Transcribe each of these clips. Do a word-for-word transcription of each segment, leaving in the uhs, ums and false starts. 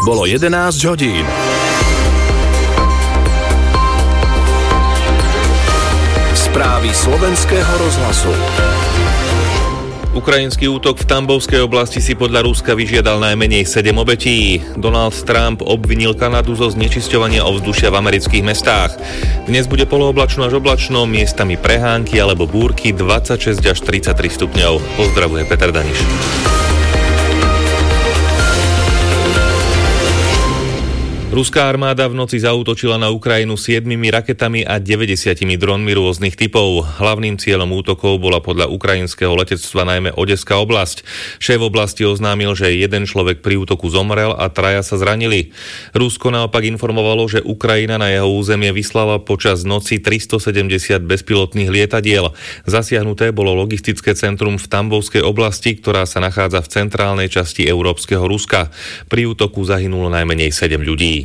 Bolo jedenásť hodín. Správy slovenského rozhlasu. Ukrajinský útok v Tambovskej oblasti si podľa Ruska vyžiadal najmenej sedem obetí. Donald Trump obvinil Kanadu zo znečisťovania ovzdušia v amerických mestách. Dnes bude polooblačno až oblačno, miestami prehánky alebo búrky, dvadsaťšesť až tridsaťtri stupňov. Pozdravuje Peter Daniš. Ruská armáda v noci zaútočila na Ukrajinu siedmimi raketami a deväťdesiatimi dronmi rôznych typov. Hlavným cieľom útokov bola podľa ukrajinského letectva najmä Odeská oblasť. Šéf oblasti oznámil, že jeden človek pri útoku zomrel a traja sa zranili. Rusko naopak informovalo, že Ukrajina na jeho územie vyslala počas noci tristosedemdesiat bezpilotných lietadiel. Zasiahnuté bolo logistické centrum v Tambovskej oblasti, ktorá sa nachádza v centrálnej časti európskeho Ruska. Pri útoku zahynulo najmenej sedem ľudí.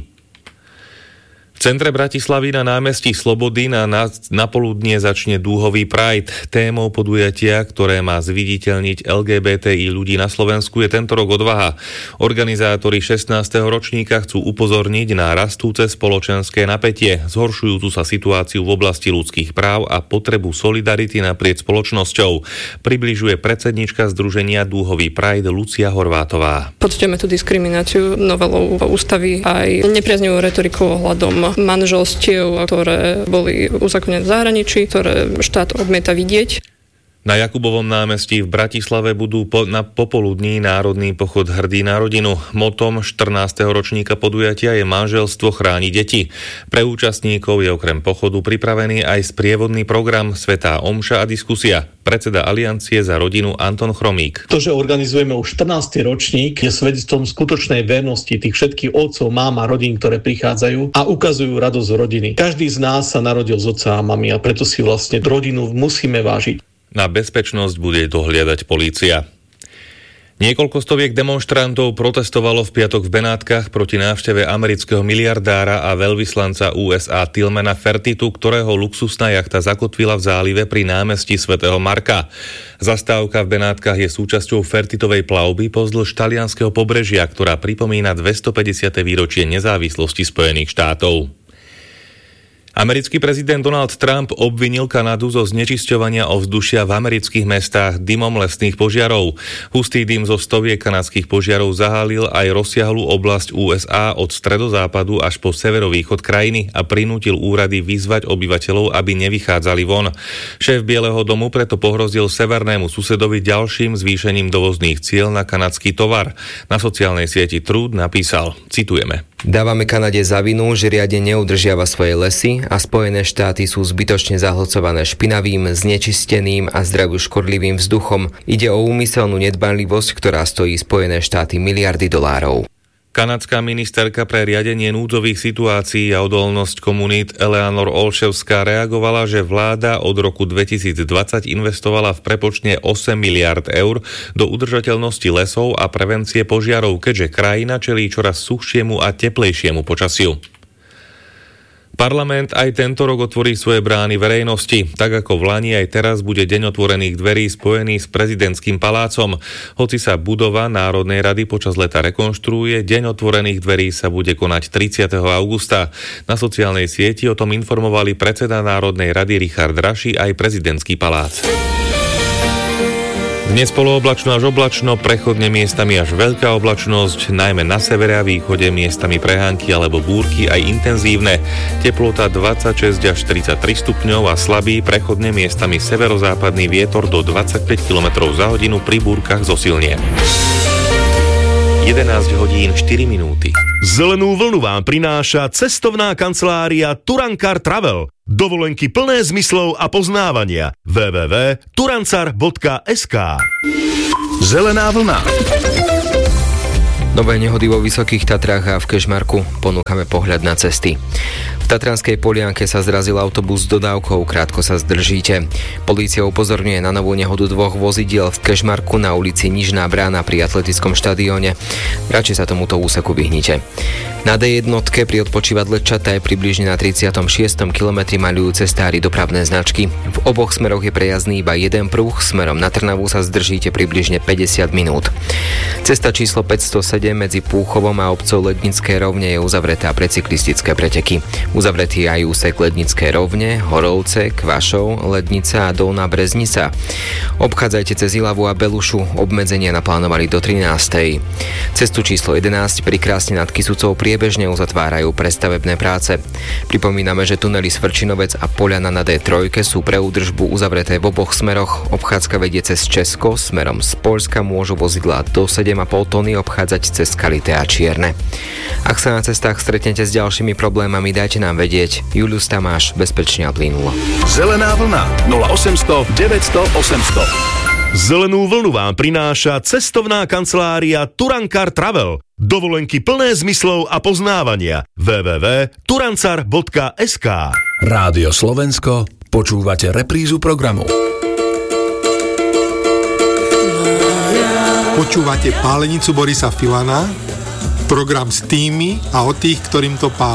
V centre Bratislavy na námestí Slobody na, na, na poludnie začne Dúhový Pride. Témou podujatia, ktoré má zviditeľniť el gé bé té í ľudí na Slovensku, je tento rok odvaha. Organizátori šestnásteho ročníka chcú upozorniť na rastúce spoločenské napätie, zhoršujúcu sa situáciu v oblasti ľudských práv a potrebu solidarity naprieč spoločnosťou. Približuje predsednička združenia Dúhový Pride Lucia Horvátová. Pocťujeme tú diskrimináciu novelou ústavy aj nepriaznivou retorikou ohľadom manželstiev, ktoré boli uzákonené v zahraničí, ktoré štát odmieta vidieť. Na Jakubovom námestí v Bratislave budú po, na popoludní národný pochod Hrdý na rodinu. Motom štrnásteho ročníka podujatia je Manželstvo chráni deti. Pre účastníkov je okrem pochodu pripravený aj sprievodný program Svätá omša a diskusia. Predseda Aliancie za rodinu Anton Chromík. To, že organizujeme už štrnásty ročník, je svedectvom skutočnej vernosti tých všetkých otcov, mám a rodín, ktoré prichádzajú a ukazujú radosť rodiny. Každý z nás sa narodil z otca a mami a preto si vlastne rodinu musíme vážiť. Na bezpečnosť bude dohliadať polícia. Niekoľko stoviek demonštrantov protestovalo v piatok v Benátkach proti návšteve amerického miliardára a veľvyslanca ú es á Tillmana Fertitu, ktorého luxusná jachta zakotvila v zálive pri námestí svätého Marka. Zastávka v Benátkach je súčasťou Fertitovej plavby pozdĺž talianskeho pobrežia, ktorá pripomína dvestopäťdesiate výročie nezávislosti Spojených štátov. Americký prezident Donald Trump obvinil Kanadu zo znečisťovania ovzdušia v amerických mestách dymom lesných požiarov. Hustý dym zo stoviek kanadských požiarov zahálil aj rozsiahlu oblasť ú es á od stredozápadu až po severovýchod krajiny a prinútil úrady vyzvať obyvateľov, aby nevychádzali von. Šéf Bieleho domu preto pohrozil severnému susedovi ďalším zvýšením dovozných ciel na kanadský tovar. Na sociálnej sieti Truth napísal, citujeme: Dávame Kanade za vinu, že riadne neudržiava svoje lesy a Spojené štáty sú zbytočne zahlcované špinavým, znečisteným a zdraviu škodlivým vzduchom. Ide o úmyselnú nedbanlivosť, ktorá stojí Spojené štáty miliardy dolárov. Kanadská ministerka pre riadenie núdzových situácií a odolnosť komunít Eleanor Olševská reagovala, že vláda od roku dvetisícdvadsať investovala v prepočne osem miliárd eur do udržateľnosti lesov a prevencie požiarov, keďže krajina čelí čoraz suchšiemu a teplejšiemu počasiu. Parlament aj tento rok otvorí svoje brány verejnosti. Tak ako v lani, aj teraz bude deň otvorených dverí spojený s prezidentským palácom. Hoci sa budova Národnej rady počas leta rekonštruuje, deň otvorených dverí sa bude konať tridsiateho augusta. Na sociálnej sieti o tom informovali predseda Národnej rady Richard Raši aj prezidentský palác. Dnes polooblačno až oblačno, prechodne miestami až veľká oblačnosť, najmä na severe a východe miestami prehánky alebo búrky aj intenzívne. Teplota dvadsaťšesť až tridsaťtri stupňov a slabý, prechodne miestami severozápadný vietor do dvadsaťpäť kilometrov za hodinu, pri búrkach zosilnie. jedenásť hodín štyri minúty. Zelenú vlnu vám prináša cestovná kancelária Turankar Travel. Dovolenky plné zmyslov a poznávania. w w w bodka turancar bodka es ká. Zelená vlna. Nové nehody vo Vysokých Tatrách a v Kežmarku, ponúkame pohľad na cesty. V V Tatranskej Polianke sa zrazil autobus s dodávkou, krátko sa zdržíte. Polícia upozorňuje na novú nehodu dvoch vozidiel v Kežmarku na ulici Nižná brána pri atletickom štadióne. Radšej sa tomuto úseku vyhnite. Na dé jednotke pri odpočívadle Čataj približne na tridsiatom šiestom kilometri maľujú cestári dopravné značky. V oboch smeroch je prejazdný iba jeden pruh, smerom na Trnavu sa zdržíte približne päťdesiat minút. Cesta číslo päťstosedem medzi Púchovom a obcov Lednické rovne je uzavretá pre cyklistické preteky. Uzavretý aj úsek Lednické rovne, Horovce, Kvašov, Lednica a Dolná Breznica. Obchádzajte cez Ilavu a Belušu, obmedzenia naplánovali do trinástej. Cestu číslo jedenásť pri Krásne nad Kysucou priebežne uzatvárajú prestavebné práce. Pripomíname, že tunely Svrčinovec a Poľana na dé tri sú pre údržbu uzavreté v oboch smeroch. Obchádzka vedie cez Česko, smerom z Poľska môžu vozidlá do sedem a pol tony obchádzať cez Kalité a Čierne. Ak sa na cestách stretnete s ďalšími problémami, dajte nám vedieť. Julius Tamáš, bezpečne a plynulo. Zelená vlna nula osemsto deväťsto osemsto. Zelenú vlnu vám prináša cestovná kancelária Turankar Travel. Dovolenky plné zmyslov a poznávania. w w w bodka turancar bodka es ká. Rádio Slovensko, počúvate reprízu programu. Počúvate Pálenicu Borisa Filana, program s tými a o tých, ktorým to páli.